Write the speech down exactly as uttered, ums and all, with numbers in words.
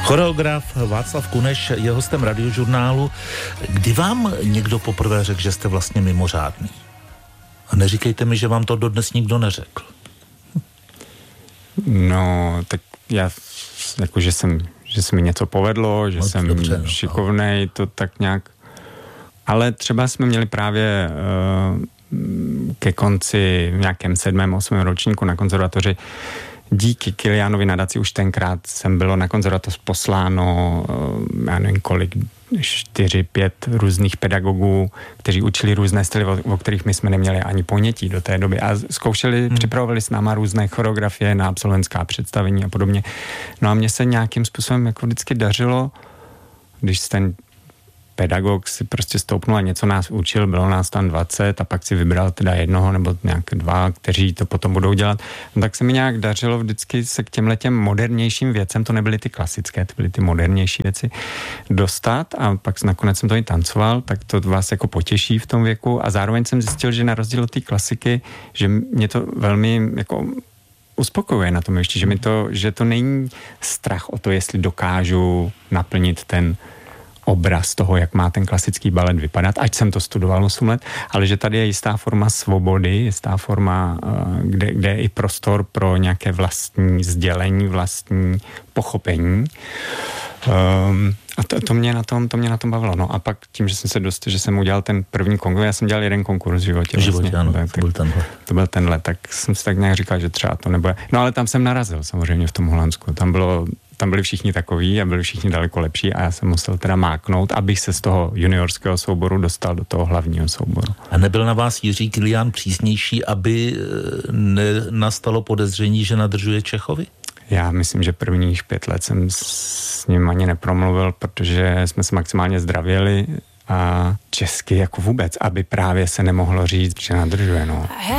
Choreograf Václav Kuneš je hostem Radiožurnálu. Kdy vám někdo poprvé řekl, že jste vlastně mimořádný? A neříkejte mi, že vám to dodnes nikdo neřekl. No, tak já, jako, že jsem, že se mi něco povedlo, že no, jsem dobře, no, šikovnej, to tak nějak. Ale třeba jsme měli právě uh, ke konci v nějakém sedmém, osmém ročníku na konzervatoři díky Kiliánovi nadaci už tenkrát jsem bylo na konzervatoř posláno, já nevím kolik, čtyři, pět různých pedagogů, kteří učili různé styly, o, o kterých my jsme neměli ani ponětí do té doby a zkoušeli, hmm. připravovali s náma různé choreografie na absolventská představení a podobně. No a mně se nějakým způsobem jako vždycky dařilo, když ten pedagog si prostě stoupnul a něco nás učil, bylo nás tam dvacet a pak si vybral teda jednoho nebo nějak dva, kteří to potom budou dělat. No tak se mi nějak dařilo vždycky se k těmhletěm modernějším věcem, to nebyly ty klasické, to byly ty modernější věci, dostat a pak nakonec jsem to i tancoval, tak to vás jako potěší v tom věku a zároveň jsem zjistil, že na rozdíl od té klasiky, že mě to velmi jako uspokojuje na tom ještě, že mi to, že to není strach o to, jestli dokážu naplnit ten obraz toho, jak má ten klasický balet vypadat, ať jsem to studoval osm let, ale že tady je jistá forma svobody, jistá forma, kde, kde je i prostor pro nějaké vlastní sdělení, vlastní pochopení. Um, a to, to, mě na tom, to mě na tom bavilo. No a pak tím, že jsem se dostal, že jsem udělal ten první konkurs, já jsem dělal jeden konkurs v životě. V životě, vlastně, ano, tak, to byl tenhle. To byl tenhle, tak jsem si tak nějak říkal, že třeba to nebude. No ale tam jsem narazil samozřejmě v tom Holandsku. Tam bylo Tam byli všichni takoví a byli všichni daleko lepší a já jsem musel teda máknout, abych se z toho juniorského souboru dostal do toho hlavního souboru. A nebyl na vás Jiří Kilián přísnější, aby nastalo podezření, že nadržuje Čechovi? Já myslím, že prvních pět let jsem s ním ani nepromluvil, protože jsme se maximálně zdravěli a česky jako vůbec, aby právě se nemohlo říct, že nadržuje, no.